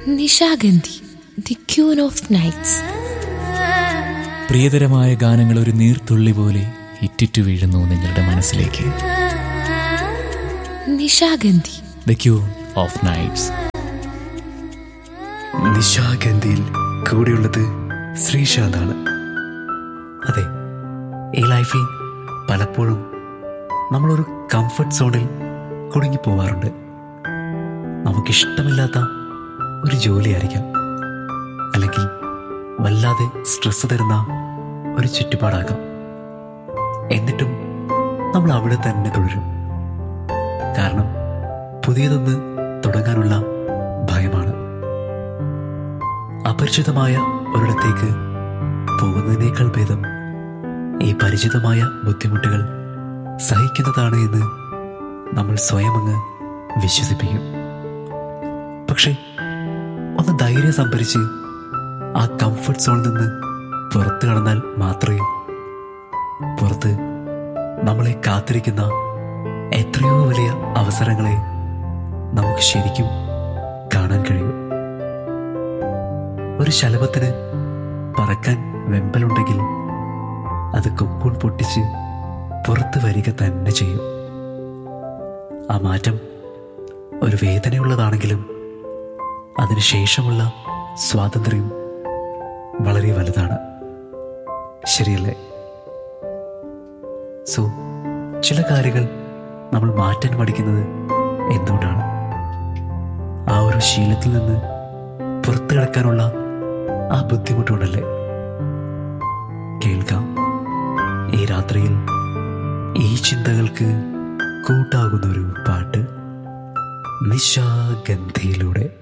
Nishagandhi, the queen of nights. പ്രിയതരമായ ഗാനങ്ങൾ ഒരു നീർത്തുള്ളി പോലെ ഇറ്റിറ്റു വീഴുന്നു നിങ്ങളുടെ മനസ്സിലേക്ക്. Nishagandhi, the queen of nights. നിശാഗന്ധിയിൽ കൂടെയുള്ളത് ശ്രീശാന്താണ്. അതെ, ഈ ലൈഫിൽ പലപ്പോഴും നമ്മളൊരു കംഫർട്ട് സോണിൽ കുടുങ്ങിപ്പോവാറുണ്ട്. നമുക്കിഷ്ടമില്ലാത്ത ഒരു ജോലിയായിരിക്കാം, അല്ലെങ്കിൽ വല്ലാതെ സ്ട്രെസ് തരുന്ന ഒരു ചുറ്റുപാടാകാം. എന്നിട്ടും നമ്മൾ അവിടെ തന്നെ തുടരും. കാരണം പുതിയതൊന്ന് തുടങ്ങാനുള്ള ഭയമാണ്. അപരിചിതമായ ഒരിടത്തേക്ക് പോകുന്നതിനേക്കാൾ ഭേദം ഈ പരിചിതമായ ബുദ്ധിമുട്ടുകൾ സഹിക്കുന്നതാണ് എന്ന് നമ്മൾ സ്വയം അങ്ങ് വിശ്വസിപ്പിക്കും. പക്ഷെ ഒന്ന് ധൈര്യം സംഭരിച്ച് ആ കംഫർട്ട് സോണിൽ നിന്ന് പുറത്തു കടന്നാൽ മാത്രമേ പുറത്ത് നമ്മളെ കാത്തിരിക്കുന്ന എത്രയോ വലിയ അവസരങ്ങളെ നമുക്ക് ശരിക്കും കാണാൻ കഴിയും. ഒരു ശലഭത്തിന് പറക്കാൻ വെമ്പലുണ്ടെങ്കിൽ അത് കൊക്കൂൺ പൊട്ടിച്ച് പുറത്ത് വരിക തന്നെ ചെയ്യും. ആ മാറ്റം ഒരു വേദനയുള്ളതാണെങ്കിലും അതിനുശേഷമുള്ള സ്വാതന്ത്ര്യം വളരെ വലുതാണ്. ശരിയല്ലേ? സോ ചില കാര്യങ്ങൾ നമ്മൾ മാറ്റാൻ പഠിക്കുന്നത് എന്തുകൊണ്ടാണ്? ആ ഒരു ശീലത്തിൽ നിന്ന് പുറത്തു കിടക്കാനുള്ള ആ ബുദ്ധിമുട്ടുകൊണ്ടല്ലേ? കേൾക്കാം ഈ രാത്രിയിൽ ഈ ചിന്തകൾക്ക് കൂട്ടാകുന്നൊരു പാട്ട് നിശാഗന്ധിയിലൂടെ.